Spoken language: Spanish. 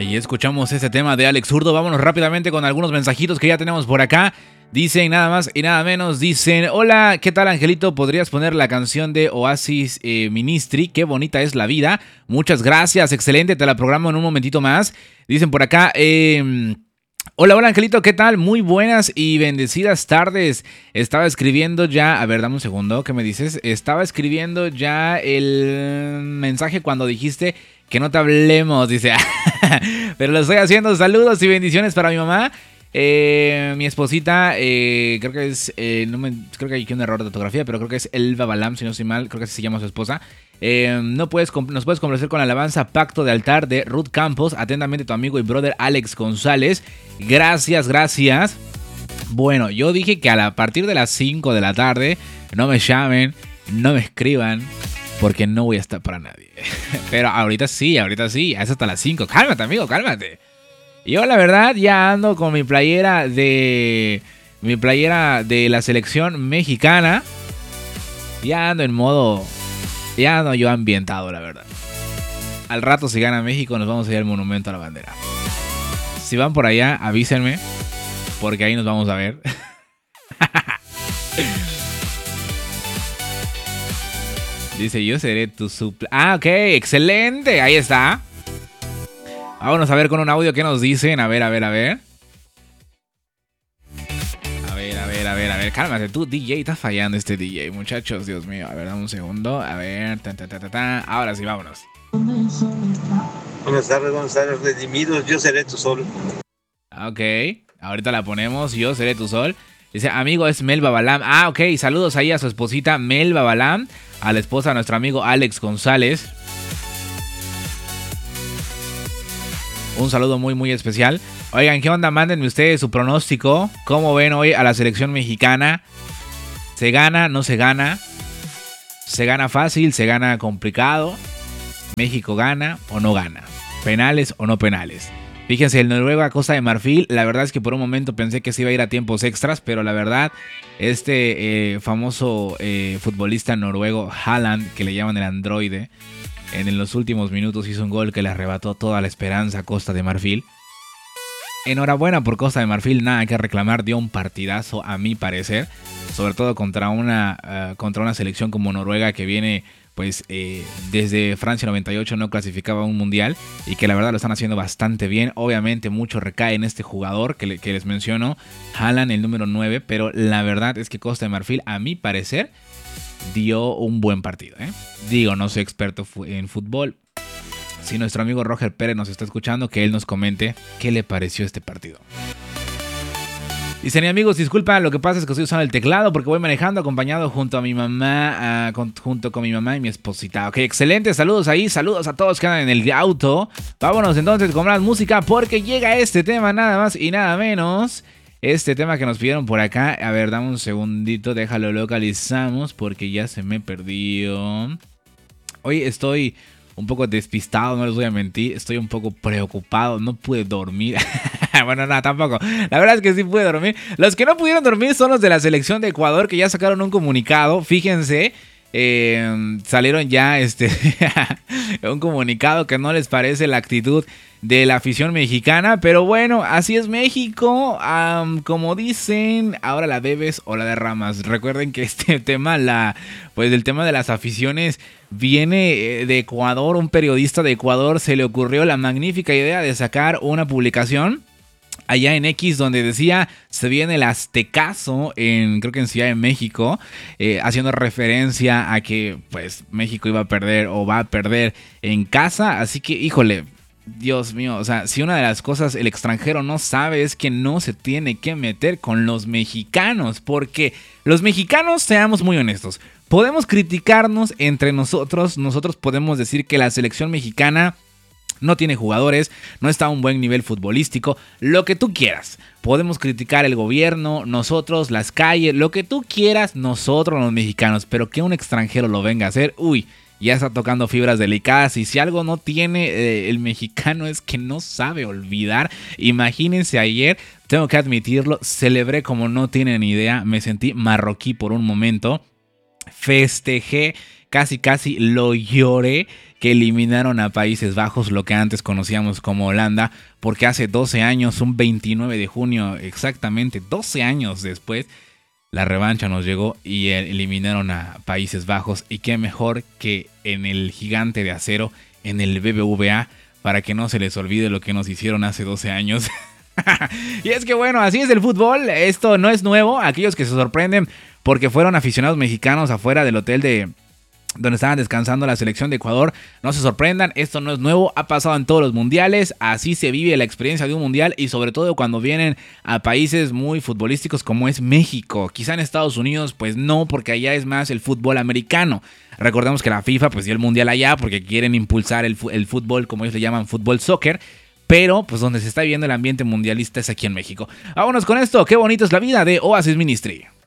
Y escuchamos este tema de Alex Zurdo. Vámonos rápidamente con algunos mensajitos que ya tenemos por acá. Dicen nada más y nada menos, dicen: hola, ¿qué tal, Angelito? ¿Podrías poner la canción de Oasis Ministry? Qué bonita es la vida. Muchas gracias, excelente, te la programo en un momentito más. Dicen por acá, hola, hola, Angelito, ¿qué tal? Muy buenas y bendecidas tardes. Estaba escribiendo ya, a ver, dame un segundo, ¿qué me dices? Estaba escribiendo ya el mensaje cuando dijiste que no te hablemos, dice. Pero lo estoy haciendo. Saludos y bendiciones para mi mamá. Mi esposita, creo que es, creo que hay aquí un error de ortografía, pero creo que es Elba Balam, si no estoy mal, creo que así se llama su esposa. Nos puedes complacer con la alabanza Pacto de Altar de Ruth Campos. Atentamente tu amigo y brother Alex González. Gracias, gracias. Bueno, yo dije que a partir de las 5 de la tarde no me llamen, no me escriban, porque no voy a estar para nadie. Pero ahorita sí, es hasta las 5. Cálmate, amigo, cálmate. Yo la verdad ya ando con mi playera de la selección mexicana. Ya ando en modo, ya ando yo ambientado, la verdad. Al rato, si gana México, nos vamos a ir al Monumento a la Bandera. Si van por allá, avísenme, porque ahí nos vamos a ver. Dice: yo seré tu ok, excelente, ahí está. Vámonos a ver con un audio que nos dicen. A ver. A ver, cálmate tú, DJ, estás fallando este DJ, muchachos, Dios mío. A ver, dame un segundo, a ver, ahora sí, vámonos. Buenas tardes, redimidos, yo seré tu sol. Ok, ahorita la ponemos, yo seré tu sol. Dice: amigo, es Melba Balam. Ok, saludos ahí a su esposita Melba Balam, a la esposa de nuestro amigo Alex González. Un saludo muy, muy especial. Oigan, ¿qué onda? Mándenme ustedes su pronóstico. ¿Cómo ven hoy a la selección mexicana? ¿Se gana? ¿No se gana? ¿Se gana fácil? ¿Se gana complicado? ¿México gana o no gana? ¿Penales o no penales? Fíjense, el Noruega Costa de Marfil, la verdad es que por un momento pensé que se iba a ir a tiempos extras, pero la verdad, este famoso futbolista noruego, Haaland, que le llaman el androide, en los últimos minutos hizo un gol que le arrebató toda la esperanza a Costa de Marfil. Enhorabuena por Costa de Marfil, nada que reclamar, dio un partidazo a mi parecer, sobre todo contra una selección como Noruega, que viene pues desde Francia 98 no clasificaba a un mundial, y que la verdad lo están haciendo bastante bien. Obviamente mucho recae en este jugador que les menciono, Haaland, el número 9, pero la verdad es que Costa de Marfil, a mi parecer, dio un buen partido, Digo, no soy experto en fútbol. Si nuestro amigo Roger Pérez nos está escuchando, que él nos comente qué le pareció este partido. Dicen: amigos, disculpa, lo que pasa es que estoy usando el teclado porque voy manejando acompañado junto a mi mamá, junto con mi mamá y mi esposita. Ok, excelente, saludos ahí, saludos a todos que andan en el auto. Vámonos entonces con más música, porque llega este tema nada más y nada menos. Este tema que nos pidieron por acá. A ver, dame un segundito, déjalo localizamos porque ya se me perdió. Hoy estoy un poco despistado, no les voy a mentir. Estoy un poco preocupado, no pude dormir. Bueno, nada, tampoco. La verdad es que sí pude dormir. Los que no pudieron dormir son los de la selección de Ecuador, que ya sacaron un comunicado. Fíjense, salieron ya un comunicado que no les parece la actitud de la afición mexicana, pero bueno, así es México. Como dicen, ahora la bebes o la derramas. Recuerden que este tema, el tema de las aficiones viene de Ecuador. Un periodista de Ecuador se le ocurrió la magnífica idea de sacar una publicación allá en X, donde decía: se viene el Aztecaso, creo que en Ciudad de México, haciendo referencia a que pues México iba a perder o va a perder en casa. Así que, híjole, Dios mío, o sea, si una de las cosas el extranjero no sabe es que no se tiene que meter con los mexicanos, porque los mexicanos, seamos muy honestos, podemos criticarnos entre nosotros podemos decir que la selección mexicana no tiene jugadores, no está a un buen nivel futbolístico, lo que tú quieras. Podemos criticar el gobierno, nosotros, las calles, lo que tú quieras, nosotros los mexicanos, pero que un extranjero lo venga a hacer, ya está tocando fibras delicadas. Y si algo no tiene el mexicano es que no sabe olvidar. Imagínense, ayer, tengo que admitirlo, celebré como no tienen idea, me sentí marroquí por un momento, festejé, casi lo lloré. que eliminaron a Países Bajos, lo que antes conocíamos como Holanda, porque hace 12 años, un 29 de junio, exactamente 12 años después, la revancha nos llegó y eliminaron a Países Bajos. Y qué mejor que en el Gigante de Acero, en el BBVA, para que no se les olvide lo que nos hicieron hace 12 años. Y es que bueno, así es el fútbol, esto no es nuevo. Aquellos que se sorprenden porque fueron aficionados mexicanos afuera del hotel donde estaban descansando la selección de Ecuador, no se sorprendan, esto no es nuevo, ha pasado en todos los mundiales, así se vive la experiencia de un mundial y sobre todo cuando vienen a países muy futbolísticos como es México. Quizá en Estados Unidos pues no, porque allá es más el fútbol americano. Recordemos que la FIFA pues dio el mundial allá porque quieren impulsar el fútbol, como ellos le llaman, fútbol soccer. Pero pues donde se está viviendo el ambiente mundialista es aquí en México. Vámonos con esto, qué bonito es la vida de Oasis Ministry.